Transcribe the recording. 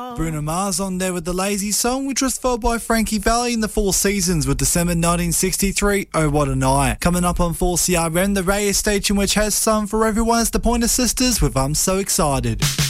Bruno Mars on there with the Lazy Song, which was followed by Frankie Valli in the Four Seasons with December 1963, Oh What a Night. Coming up on 4CRM, the radio station which has some for everyone, is the Pointer Sisters with I'm So Excited.